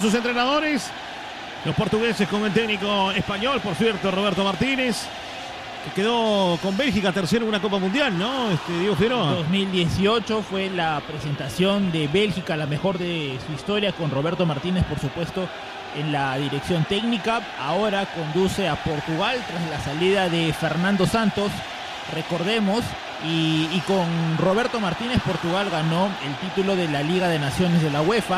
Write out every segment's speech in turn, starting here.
sus entrenadores. Los portugueses con el técnico español, por cierto, Roberto Martínez, que quedó con Bélgica tercero en una Copa Mundial, ¿no? Diego Figueroa. 2018 fue la presentación de Bélgica, la mejor de su historia, con Roberto Martínez, por supuesto, en la dirección técnica. Ahora conduce a Portugal tras la salida de Fernando Santos, recordemos, y con Roberto Martínez Portugal ganó el título de la Liga de Naciones de la UEFA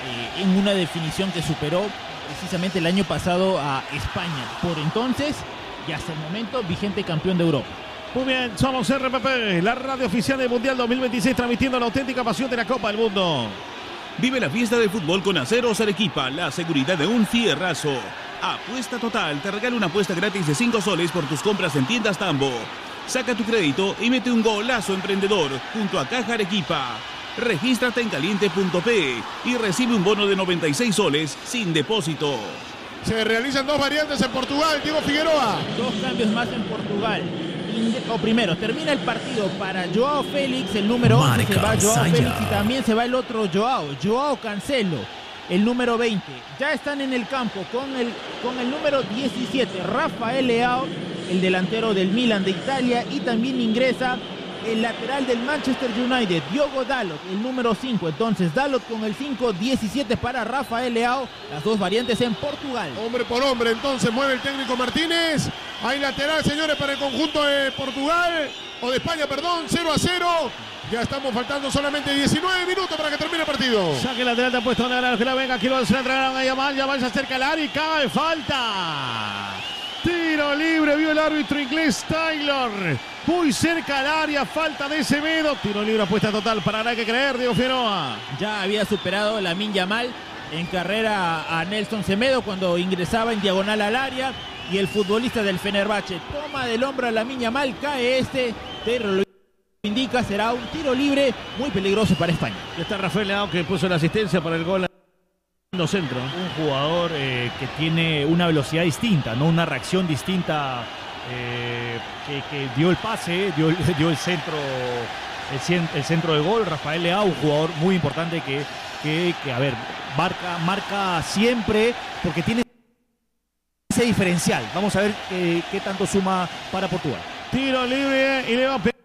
en una definición que superó precisamente el año pasado a España. Por entonces, y hasta el momento, vigente campeón de Europa. Muy bien, somos RPP, la radio oficial del Mundial 2026, transmitiendo la auténtica pasión de la Copa del Mundo. Vive la fiesta del fútbol con Aceros Arequipa, la seguridad de un fierrazo. Apuesta Total te regala una apuesta gratis de 5 soles por tus compras en tiendas Tambo. Saca tu crédito y mete un golazo emprendedor junto a Caja Arequipa. Regístrate en caliente.p y recibe un bono de 96 soles sin depósito. Se realizan dos variantes en Portugal, Diego Figueroa. Dos cambios más en Portugal. Primero, termina el partido para Joao Félix, el número 11, se va Joao Félix y también se va el otro Joao Cancelo, el número 20. Ya están en el campo con el número 17, Rafael Leao, el delantero del Milan de Italia, y también ingresa el lateral del Manchester United, Diogo Dalot, el número 5. Entonces Dalot con el 5, 17 para Rafael Leao. Las dos variantes en Portugal. Hombre por hombre, entonces mueve el técnico Martínez. Hay lateral, señores, para el conjunto de Portugal, o de España, perdón, 0-0. Ya estamos faltando solamente 19 minutos para que termine el partido. Saque lateral, te ha puesto a que la venga, aquí lo entregaron a Yamal se acerca al área y cae, falta. Tiro libre, vio el árbitro inglés Taylor. Muy cerca al área, falta de Semedo. Tiro libre, apuesta total para nada que creer, Diego Figueroa. Ya había superado Lamine Yamal en carrera a Nelson Semedo cuando ingresaba en diagonal al área. Y el futbolista del Fenerbahce toma del hombro a Lamine Yamal, cae Taylor lo indica, será un tiro libre muy peligroso para España. Ya está Rafael Leao, que puso la asistencia para el gol. Centro. Un jugador que tiene una velocidad distinta, ¿no? Una reacción distinta, que dio el pase, dio el centro de gol. Rafael Leao, un jugador muy importante que a ver, marca siempre, porque tiene ese diferencial. Vamos a ver qué tanto suma para Portugal. Tiro libre y le va a pegar.